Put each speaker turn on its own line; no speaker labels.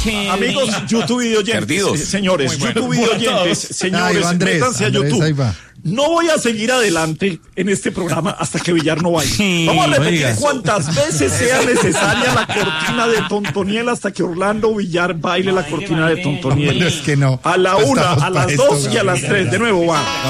Amigos, YouTube video oyentes, señores, YouTube video oyentes, señores, métanse a YouTube. No voy a seguir adelante en este programa hasta que Villar no vaya. Vamos a repetir cuantas veces sea necesaria la cortina de Tontoniel hasta que Orlando Villar baile la cortina de Tontoniel.
Es que no.
A la 1, a las 2 y a las 3. De nuevo va.